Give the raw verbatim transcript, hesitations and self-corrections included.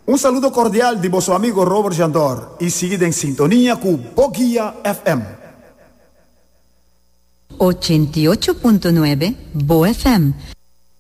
Un saludo cordial di vostro amigo Robert Jandor y seguid en sintonía con Bogia F M. ochenta y ocho punto nueve Bo F M.